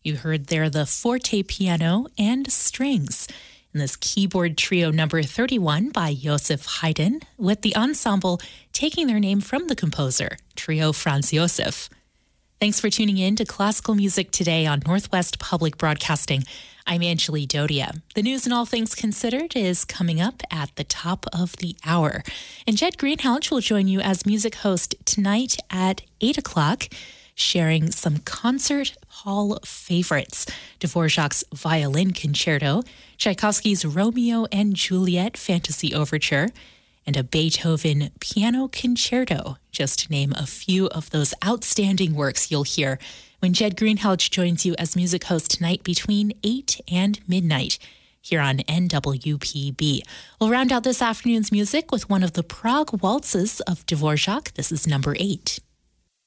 You heard there the forte piano and strings in this keyboard trio number 31 by Joseph Haydn, with the ensemble taking their name from the composer, Trio Franz Josef. Thanks for tuning in to Classical Music Today on Northwest Public Broadcasting. I'm Angeli Dodia. The news and all things considered is coming up at the top of the hour. And Jed Greenhalgh will join you as music host tonight at 8 o'clock, sharing some concert hall favorites: Dvorak's Violin Concerto, Tchaikovsky's Romeo and Juliet Fantasy Overture, and a Beethoven Piano Concerto, just to name a few of those outstanding works you'll hear when Jed Greenhalgh joins you as music host tonight between 8 and midnight here on NWPB. We'll round out this afternoon's music with one of the Prague waltzes of Dvorak. This is number 8.